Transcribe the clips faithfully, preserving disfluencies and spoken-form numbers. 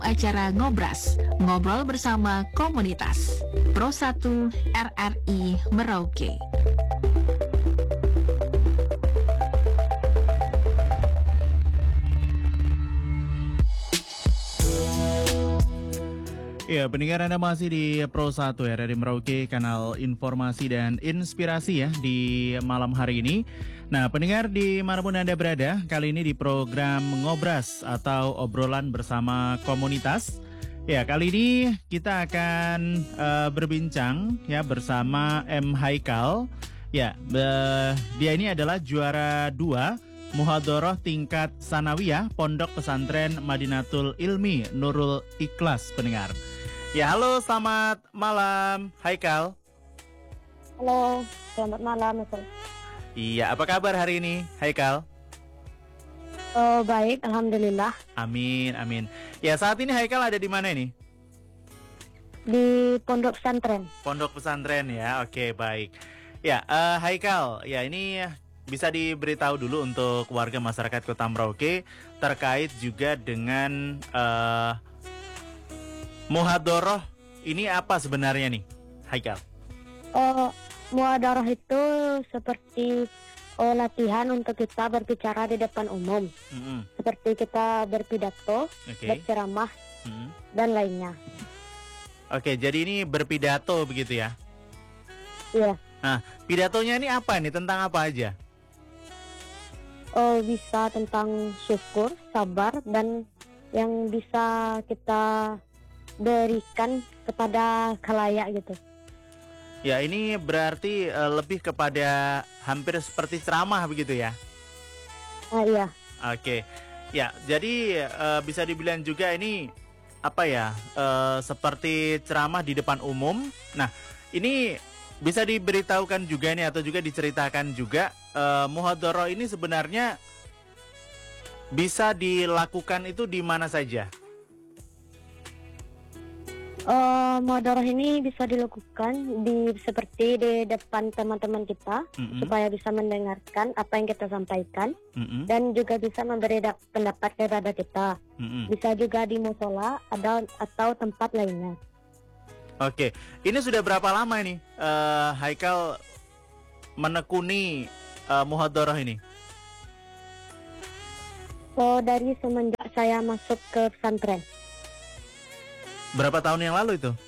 Acara Ngobras, ngobrol bersama komunitas. Pro satu R R I Merauke. Ya, pendengar Anda masih di Pro satu R R I Merauke, kanal informasi dan inspirasi ya di malam hari ini. Nah, pendengar dimanapun Anda berada, kali ini di program Ngobras atau obrolan bersama komunitas. Ya, kali ini kita akan uh, berbincang ya bersama M. Haikal. Ya, be- dia ini adalah juara dua Muhadharah tingkat Sanawiyah Pondok Pesantren Madinatul Ilmi Nurul Ikhlas, pendengar. Ya, halo, selamat malam, Haikal. Halo, selamat malam, Mister. Iya, apa kabar hari ini, Haikal? Oh, baik, alhamdulillah. Amin, amin. Ya, saat ini Haikal ada di mana ini? Di pondok pesantren. Pondok pesantren ya, oke, baik. Ya, uh, Haikal, ya ini bisa diberitahu dulu untuk warga masyarakat Kota Merauke terkait juga dengan uh, Muhadharah ini apa sebenarnya nih, Haikal? Oh, muhadharah itu seperti oh, latihan untuk kita berbicara di depan umum. Mm-hmm. Seperti kita berpidato, okay. berceramah, mm-hmm. dan lainnya. Oke, jadi ini berpidato begitu ya? Iya. Nah, pidatonya ini apa nih? Tentang apa aja? Oh, bisa tentang syukur, sabar, dan yang bisa kita berikan kepada khalayak gitu. Ya, ini berarti uh, lebih kepada hampir seperti ceramah begitu ya? Ah, iya. Oke. Ya, jadi uh, bisa dibilang juga ini apa ya? Uh, seperti ceramah di depan umum. Nah, ini bisa diberitahukan juga nih atau juga diceritakan juga uh, Muhadharah ini sebenarnya bisa dilakukan itu di mana saja? Uh, muhadharah ini bisa dilakukan di seperti di depan teman-teman kita, mm-hmm. supaya bisa mendengarkan apa yang kita sampaikan, mm-hmm. dan juga bisa memberi da- pendapat kepada kita. Mm-hmm. Bisa juga di musola ada atau tempat lainnya. Oke, ini sudah berapa lama ini uh, Haikal menekuni uh, muhadharah ini? Oh, dari semenjak saya masuk ke pesantren. Berapa tahun yang lalu itu?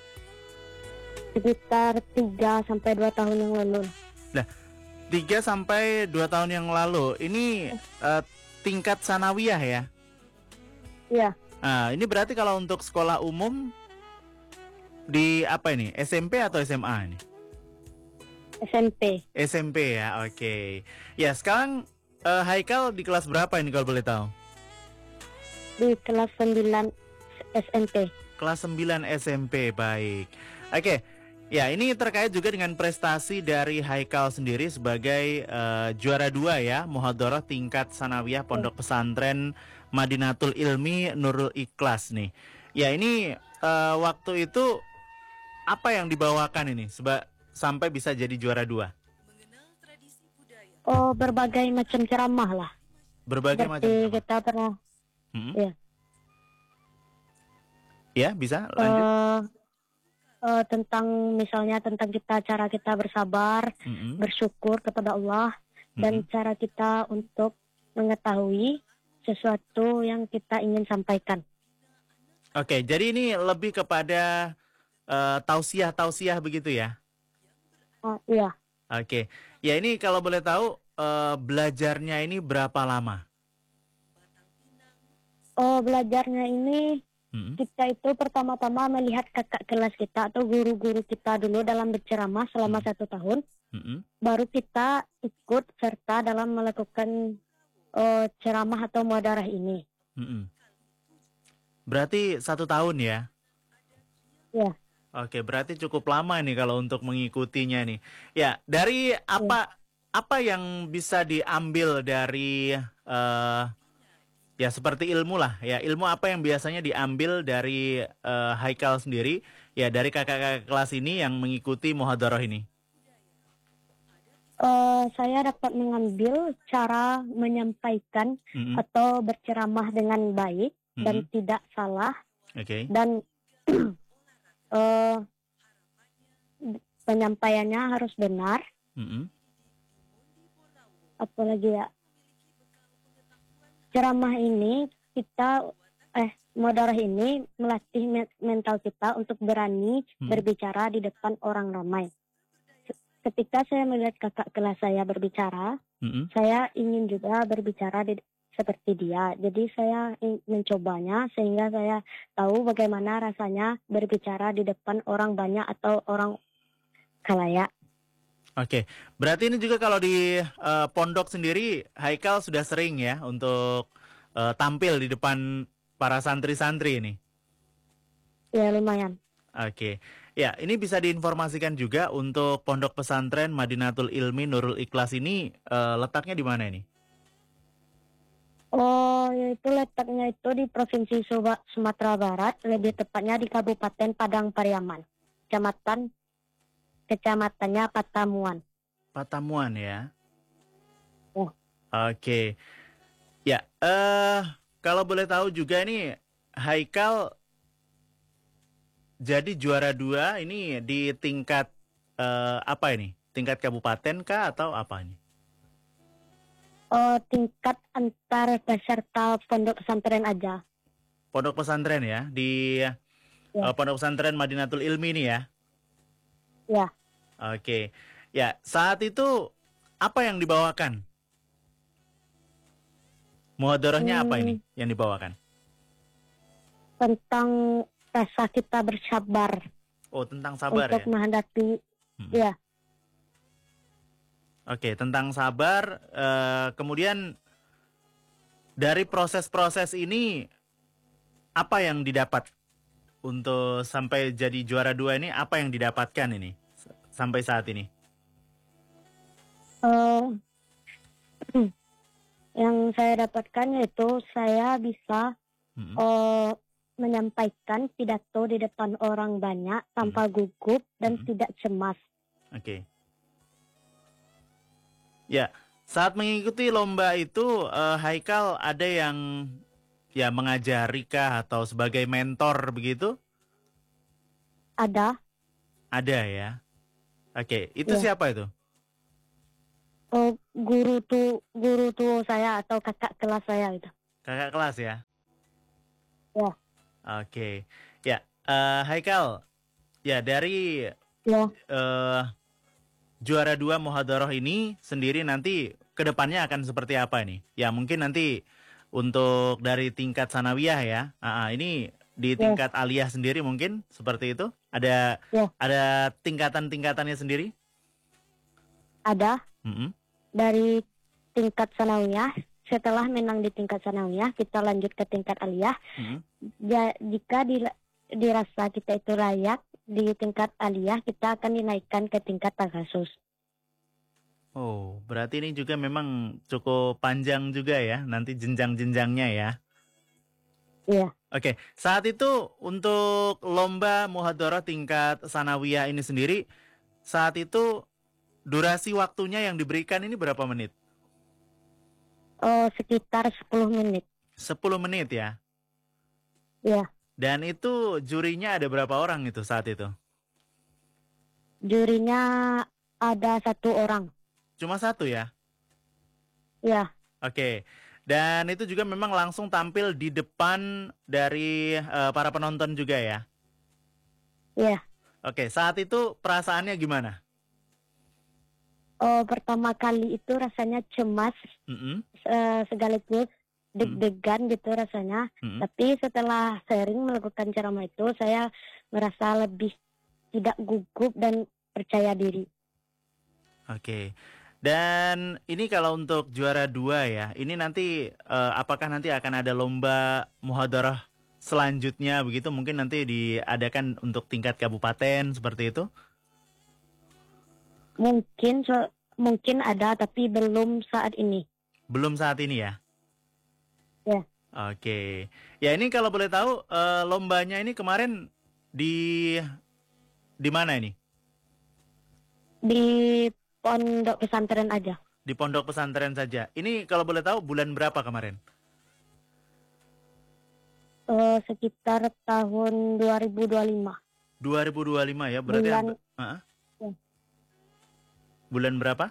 Sekitar tiga sampai dua tahun yang lalu. Nah, tiga sampai dua tahun yang lalu. Ini uh, tingkat sanawiyah ya? Iya. Nah, ini berarti kalau untuk sekolah umum di apa ini? S M P atau S M A ini? S M P. S M P ya, oke. Okay. Ya, sekarang uh, Haikal di kelas berapa ini kalau boleh tahu? Di kelas sembilan S M P. Kelas sembilan S M P, baik. Oke, ya ini terkait juga dengan prestasi dari Haikal sendiri sebagai uh, juara dua ya, Muhadharah tingkat Sanawiyah Pondok Pesantren Madinatul Ilmi Nurul Ikhlas nih. Ya ini uh, waktu itu apa yang dibawakan ini seba- sampai bisa jadi juara dua? Oh, berbagai macam ceramah lah. Berbagai macam ceramah. Kita pernah, hmm? ya. Ya, bisa lanjut. Uh, uh, tentang misalnya tentang kita cara kita bersabar, mm-hmm. bersyukur kepada Allah, mm-hmm. dan cara kita untuk mengetahui sesuatu yang kita ingin sampaikan. Oke, jadi ini lebih kepada uh, tausiah-tausiah begitu ya? Oh, iya. Oke, ya ini kalau boleh tahu uh, belajarnya ini berapa lama? Oh, belajarnya ini Hmm. kita itu pertama-tama melihat kakak kelas kita atau guru-guru kita dulu dalam berceramah selama hmm. satu tahun, hmm. baru kita ikut serta dalam melakukan uh, ceramah atau muhadharah ini. Hmm. Berarti satu tahun ya? Ya. Oke, berarti cukup lama nih kalau untuk mengikutinya nih. Ya, dari apa ya. apa yang bisa diambil dari uh, ya seperti ilmu lah ya, ilmu apa yang biasanya diambil dari uh, Haikal sendiri ya dari kakak-kakak kelas ini yang mengikuti muhadharah ini? Uh, saya dapat mengambil cara menyampaikan mm-hmm. atau berceramah dengan baik, mm-hmm. dan tidak salah. Okay. Dan uh, penyampaiannya harus benar. Mm-hmm. Apalagi ya, ceramah ini kita eh Muhadharah ini melatih me- mental kita untuk berani hmm. berbicara di depan orang ramai. Ketika saya melihat kakak kelas saya berbicara, hmm. saya ingin juga berbicara di, seperti dia. Jadi saya in- mencobanya sehingga saya tahu bagaimana rasanya berbicara di depan orang banyak atau orang khalayak. Oke, berarti ini juga kalau di uh, pondok sendiri, Haikal sudah sering ya untuk uh, tampil di depan para santri-santri ini? Ya, lumayan. Oke, ya ini bisa diinformasikan juga untuk pondok pesantren Madinatul Ilmi Nurul Ikhlas ini uh, letaknya di mana ini? Oh, itu letaknya itu di Provinsi Sumatera Barat, lebih tepatnya di Kabupaten Padang Pariaman, Kecamatan Kecamatannya Patamuan. Patamuan ya? Oh. Oke, ya. Eh. Uh... Kalau boleh tahu juga ini Haikal jadi juara dua ini di tingkat uh, apa ini? Tingkat kabupaten kah atau apa ini? Oh, tingkat antar peserta pondok pesantren aja. Pondok pesantren ya di ya. uh, pondok pesantren Madinatul Ilmi ini ya? Ya. Oke, ya saat itu apa yang dibawakan? Muhadharahnya hmm. apa ini yang dibawakan? Tentang rasa kita bersabar. Oh, tentang sabar untuk ya? Untuk menghadapi, hmm. ya. Oke, tentang sabar. Uh, kemudian dari proses-proses ini, apa yang didapat untuk sampai jadi juara dua ini? Apa yang didapatkan ini sampai saat ini? Uh, Yang saya dapatkan yaitu saya bisa hmm. uh, menyampaikan pidato di depan orang banyak tanpa hmm. gugup dan hmm. tidak cemas. Oke. Okay. Ya, saat mengikuti lomba itu uh, Haikal ada yang ya mengajari kah atau sebagai mentor begitu? Ada. Ada ya. Oke, okay. Itu ya. Siapa itu? Oh, guru tu guru tu saya atau kakak kelas saya itu. Kakak kelas ya? Ya. Oke. Okay. Ya, uh, Haikal. Ya, dari ya. Uh, juara dua Muhadharah ini sendiri nanti kedepannya akan seperti apa ini? Ya, mungkin nanti untuk dari tingkat sanawiyah ya. Uh, ini di tingkat ya. Aliyah sendiri mungkin seperti itu? Ada ya. Ada tingkatan-tingkatannya sendiri? Ada. Mm-hmm. Dari tingkat sanawiyah, setelah menang di tingkat sanawiyah, kita lanjut ke tingkat aliyah. Mm-hmm. Ja, jika di, dirasa kita itu layak di tingkat aliyah, kita akan dinaikkan ke tingkat takhasus. Oh, berarti ini juga memang cukup panjang juga ya, nanti jenjang-jenjangnya ya. Iya. Oke, saat itu untuk lomba Muhadharah tingkat sanawiyah ini sendiri, saat itu durasi waktunya yang diberikan ini berapa menit? Oh, sekitar sepuluh menit. sepuluh menit ya? Iya. Dan itu jurinya ada berapa orang itu saat itu? Jurinya ada satu orang. Cuma satu ya? Iya. Oke. Dan itu juga memang langsung tampil di depan dari uh, para penonton juga ya? Iya. Oke, saat itu perasaannya gimana? Oh, pertama kali itu rasanya cemas, mm-hmm. uh, sekaligus deg-degan mm-hmm. gitu rasanya. Mm-hmm. Tapi setelah sering melakukan ceramah itu, saya merasa lebih tidak gugup dan percaya diri. Oke, dan ini kalau untuk juara dua ya, ini nanti uh, apakah nanti akan ada lomba Muhadharah selanjutnya begitu? Mungkin nanti diadakan untuk tingkat kabupaten seperti itu? Mungkin so, mungkin ada tapi belum saat ini. Belum saat ini ya? Ya. Oke. Ya ini kalau boleh tahu uh, lombanya ini kemarin di di mana ini? Di pondok pesantren aja. Di pondok pesantren saja. Ini kalau boleh tahu bulan berapa kemarin? uh, sekitar tahun dua ribu dua puluh lima. dua ribu dua puluh lima ya, berarti Bulan, ampe- uh-uh. ya. Bulan berapa?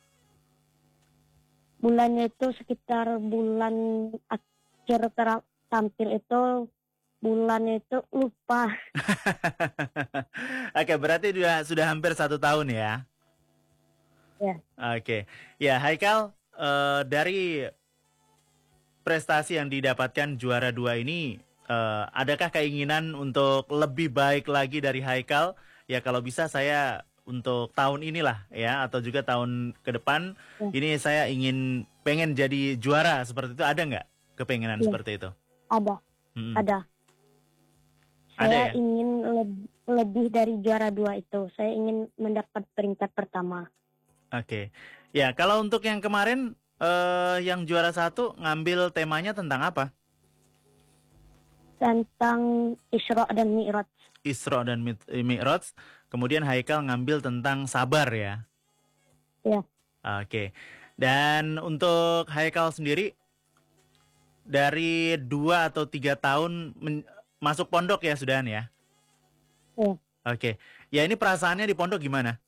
Bulannya itu sekitar bulan akhir ter- tampil itu bulannya itu lupa. Oke, berarti sudah sudah hampir satu tahun ya. Ya. Oke, ya Haikal, eh, dari prestasi yang didapatkan juara dua ini, eh, adakah keinginan untuk lebih baik lagi dari Haikal? Ya kalau bisa saya untuk tahun inilah ya, atau juga tahun ke depan, Ya. ini saya ingin pengen jadi juara seperti itu, ada nggak kepengenan Ya. seperti itu? Ada, Mm-mm. ada. Ada Saya ya? ingin leb- lebih dari juara dua itu. Saya ingin mendapat peringkat pertama. Oke, ya kalau untuk yang kemarin, eh, yang juara satu ngambil temanya tentang apa? Tentang Isra dan Mi'raj. Isra dan Mi- Mi'raj. Kemudian Haikal ngambil tentang sabar ya. Ya. Oke. Dan untuk Haikal sendiri dari dua atau tiga tahun men- masuk pondok ya sudahan ya. Ya. Oke. Ya ini perasaannya di pondok gimana?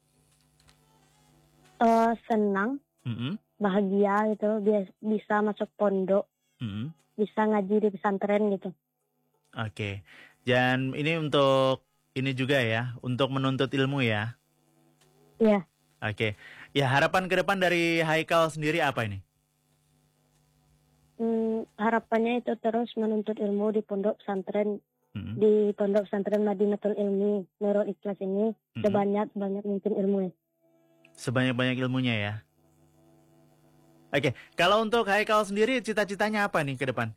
Eh, senang, Mm-mm. bahagia gitu, Bias- bisa masuk pondok, Mm-mm. bisa ngaji di pesantren gitu. Oke. Dan ini untuk ini juga ya, untuk menuntut ilmu ya. Ya. Oke. Ya harapan ke depan dari Haikal sendiri apa ini? Hmm, harapannya itu terus menuntut ilmu di pondok pesantren, Mm-mm. di pondok pesantren Madinatul Ilmi Nurul Ikhlas ini Mm-mm. sebanyak banyak mungkin ilmu. Sebanyak-banyak ilmunya ya. Oke, kalau untuk Haikal sendiri cita-citanya apa nih ke depan?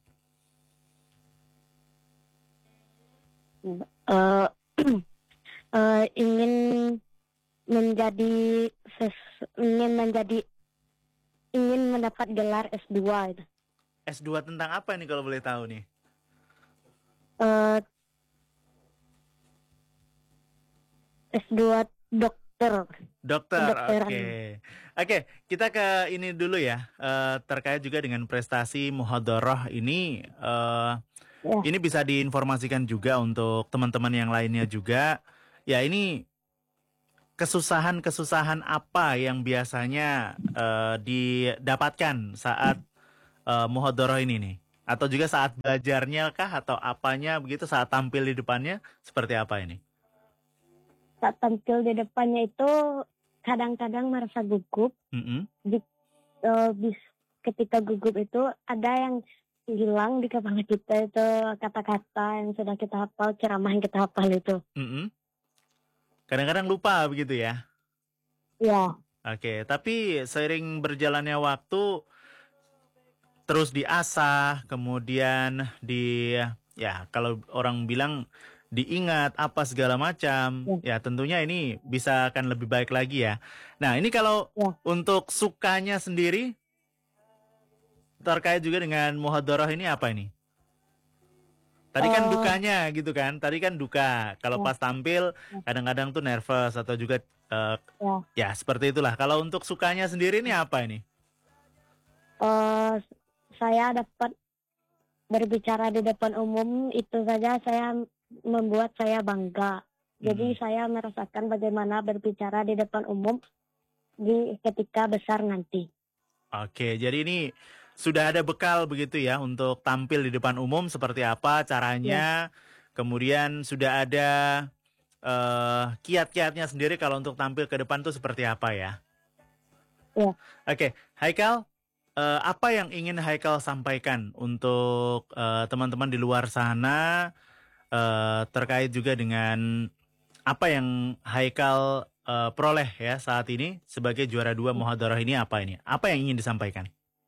Eh, eh, ingin menjadi ses- ingin menjadi ingin mendapat gelar S dua itu. S dua tentang apa nih kalau boleh tahu nih? Eh, S dua dokter. Dokter, oke. Kedokteran. Oke, kita ke ini dulu ya, eh, terkait juga dengan prestasi muhadharah ini. eh, Ya. Ini bisa diinformasikan juga untuk teman-teman yang lainnya juga. Ya ini kesusahan-kesusahan apa yang biasanya eh, didapatkan saat eh, muhadharah ini nih? Atau juga saat belajarnya kah atau apanya begitu saat tampil di depannya seperti apa ini? Saat tampil di depannya itu kadang-kadang merasa gugup. Mm-mm. Di, eh, bis- ketika gugup itu ada yang hilang di kepala kita itu kata-kata yang sudah kita hafal, ceramah yang kita hafal itu. Mm-mm. Kadang-kadang lupa begitu ya. Ya, Oke, tapi seiring berjalannya waktu terus diasah, kemudian di ya kalau orang bilang diingat apa segala macam, ya tentunya ini bisa akan lebih baik lagi ya. Nah, ini kalau Ya. untuk sukanya sendiri terkait juga dengan muhadharah ini apa ini? Tadi kan Eh, dukanya gitu kan. Tadi kan duka. Kalau Ya. pas tampil kadang-kadang tuh nervous atau juga eh, ya. ya seperti itulah. Kalau untuk sukanya sendiri ini apa ini? Eh, saya dapat berbicara di depan umum itu saja saya membuat saya bangga. Jadi Hmm. saya merasakan bagaimana berbicara di depan umum di ketika besar nanti. Oke, jadi ini sudah ada bekal begitu ya untuk tampil di depan umum seperti apa caranya. Kemudian sudah ada eh, kiat-kiatnya sendiri kalau untuk tampil ke depan tuh seperti apa ya. Ya. Oke, Haikal, eh, apa yang ingin Haikal sampaikan untuk eh, teman-teman di luar sana eh, terkait juga dengan apa yang Haikal eh, peroleh ya saat ini sebagai juara dua muhadharah ini apa ini? Apa yang ingin disampaikan?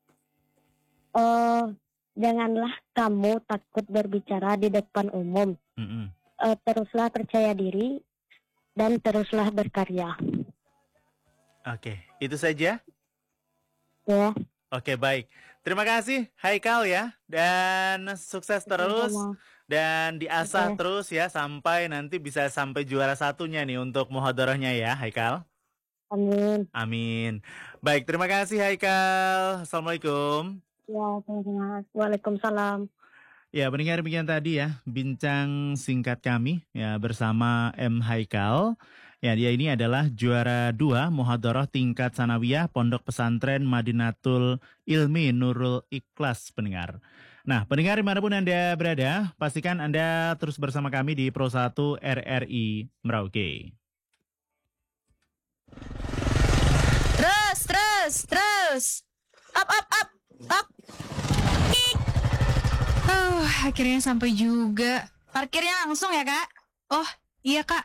Eh, janganlah kamu takut berbicara di depan umum. Mm-mm. Eh, teruslah percaya diri dan teruslah berkarya. Oke, itu saja. Ya. Oke, baik. Terima kasih Haikal ya, dan sukses terus Sama-sama. dan diasah Oke. terus ya sampai nanti bisa sampai juara satunya nih untuk muhadharahnya ya Haikal. Amin. Amin. Baik, terima kasih Haikal. Assalamualaikum. Ya, sama-sama. Waalaikumsalam. Ya, pendengar demikian tadi ya, bincang singkat kami ya bersama M. Haikal. Ya, dia ini adalah juara dua Muhadharah tingkat sanawiyah Pondok Pesantren Madinatul Ilmi Nurul Ikhlas, pendengar. Nah, pendengar dimanapun Anda berada, pastikan Anda terus bersama kami di Pro satu R R I Merauke. Terus, terus, terus. Up, up, up, up. Uh, akhirnya sampai juga. Parkirnya langsung ya, Kak? Oh, iya, Kak.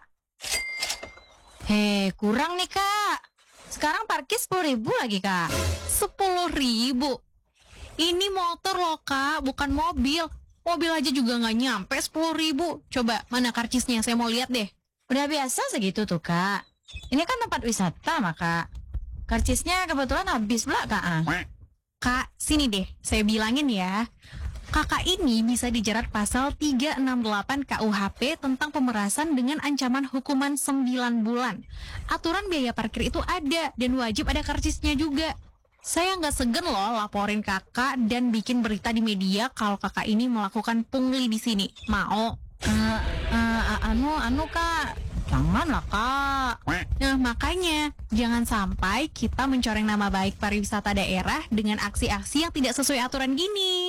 Hei, kurang nih, Kak. Sekarang parkir sepuluh ribu lagi, Kak. Sepuluh ribu? Ini motor loh, Kak, bukan mobil. Mobil aja juga nggak nyampe sepuluh ribu. Coba, mana karcisnya? Saya mau lihat deh. Udah biasa segitu tuh, Kak. Ini kan tempat wisata, maka karcisnya kebetulan habis pula, Kak. Kak, sini deh, saya bilangin ya. Kakak ini bisa dijerat pasal tiga enam delapan K U H P tentang pemerasan dengan ancaman hukuman sembilan bulan. Aturan biaya parkir itu ada dan wajib ada karcisnya juga. Saya nggak segen loh laporin kakak dan bikin berita di media kalau kakak ini melakukan pungli di sini. Mau? Uh, uh, anu, anu kak, janganlah kak. Nah makanya jangan sampai kita mencoreng nama baik pariwisata daerah dengan aksi-aksi yang tidak sesuai aturan gini.